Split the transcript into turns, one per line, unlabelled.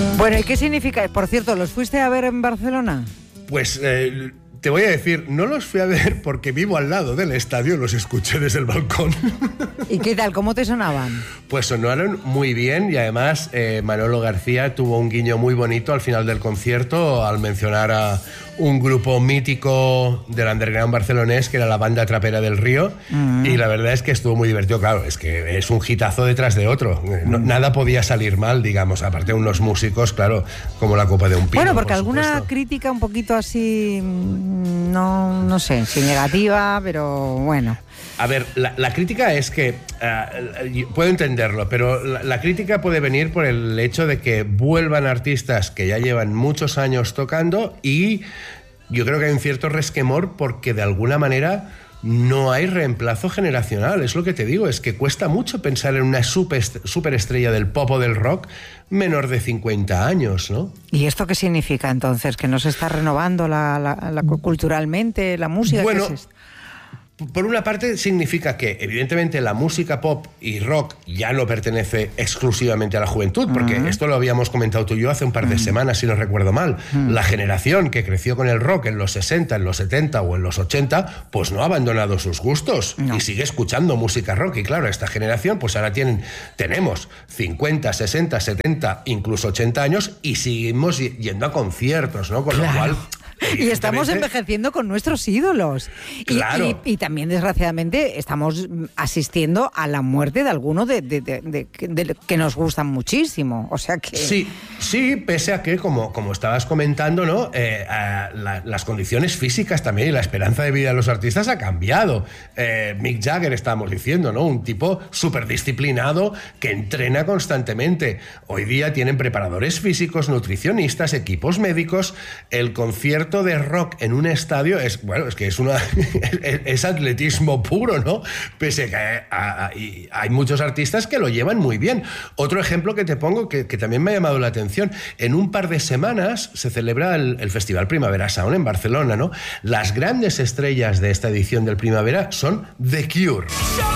Bueno, ¿y qué significa? Por cierto, ¿los fuiste a ver en Barcelona?
Pues te voy a decir, no los fui a ver porque vivo al lado del estadio, los escuché desde el balcón.
¿Y qué tal? ¿Cómo te sonaban?
Pues sonaron muy bien y además Manolo García tuvo un guiño muy bonito al final del concierto al mencionar a un grupo mítico del underground barcelonés que era la Banda Trapera del Río y la verdad es que estuvo muy divertido. Claro, es que es un hitazo detrás de otro. Nada podía salir mal, digamos, aparte de unos músicos, claro, como la copa de un pino.
Bueno, porque
por
alguna
supuesto.
crítica un poquito así, no sé, si negativa, pero bueno.
A ver, la crítica es que, puedo entenderlo, pero la crítica puede venir por el hecho de que vuelvan artistas que ya llevan muchos años tocando y yo creo que hay un cierto resquemor porque de alguna manera no hay reemplazo generacional. Es lo que te digo, es que cuesta mucho pensar en una superestrella del pop o del rock menor de 50 años, ¿no?
¿Y esto qué significa entonces? ¿Que no se está renovando culturalmente la música?
Bueno,
¿Qué es esto?
Por una parte significa que evidentemente la música pop y rock ya no pertenece exclusivamente a la juventud, porque esto lo habíamos comentado tú y yo hace un par de semanas, si no recuerdo mal. La generación que creció con el rock en los 60, en los 70 o en los 80, pues no ha abandonado sus gustos y sigue escuchando música rock. Y claro, esta generación, pues ahora tenemos 50, 60, 70, incluso 80 años y seguimos yendo a conciertos, ¿no? Con lo cual...
Y estamos envejeciendo con nuestros ídolos.
Claro.
Y también, desgraciadamente, estamos asistiendo a la muerte de algunos de que nos gustan muchísimo. O sea que...
Sí, pese a que, como estabas comentando, ¿no? Las condiciones físicas también y la esperanza de vida de los artistas ha cambiado. Mick Jagger, estábamos diciendo, ¿no? Un tipo súper disciplinado que entrena constantemente. Hoy día tienen preparadores físicos, nutricionistas, equipos médicos. El concierto de rock en un estadio es atletismo puro, ¿no? Pese a que hay muchos artistas que lo llevan muy bien. Otro ejemplo que te pongo que también me ha llamado la atención, en un par de semanas se celebra el Festival Primavera Sound en Barcelona, ¿no? Las grandes estrellas de esta edición del Primavera son The Cure.